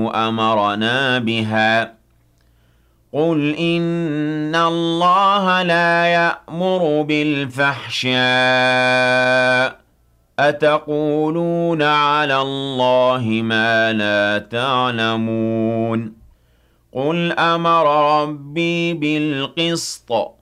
الله أمرنا بها قل إن الله لا يأمر بالفحشاء أتقولون على الله ما لا تعلمون قل أمر ربي بالقسط